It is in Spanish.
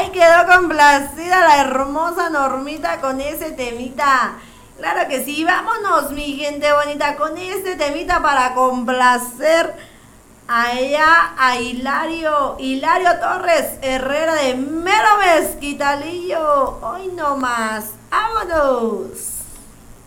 Ay, quedó complacida la hermosa Normita con ese temita. Claro que sí, vámonos mi gente bonita con este temita para complacer allá a Hilario Torres Herrera de Mero Mezquitalillo. Hoy no más, vámonos.